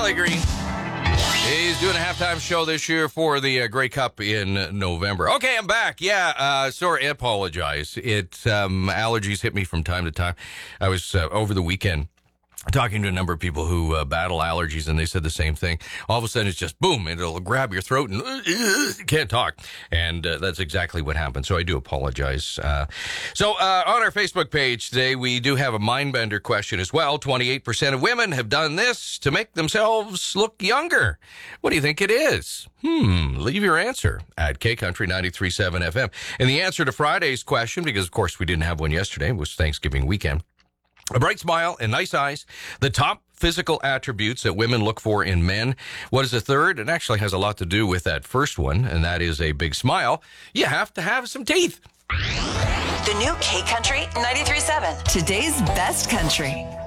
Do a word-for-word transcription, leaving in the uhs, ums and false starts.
Pellegrini. He's doing a halftime show this year for the uh, Grey Cup in November. Okay, I'm back. Yeah, uh, sorry, I apologize. It um, allergies hit me from time to time. I was uh, over the weekend talking to a number of people who uh, battle allergies, and they said the same thing. All of a sudden, it's just boom, it'll grab your throat and uh, you can't talk. And uh, that's exactly what happened. So I do apologize. Uh, so uh, on our Facebook page today, we do have a mind-bender question as well. twenty-eight percent of women have done this to make themselves look younger. What do you think it is? Hmm, leave your answer at K Country ninety-three point seven F M. And the answer to Friday's question, because of course we didn't have one yesterday, was Thanksgiving weekend. A bright smile and nice eyes, the top physical attributes that women look for in men. What is the third? It actually has a lot to do with that first one, and that is a big smile. You have to have some teeth. The new K Country ninety-three point seven. Today's best country.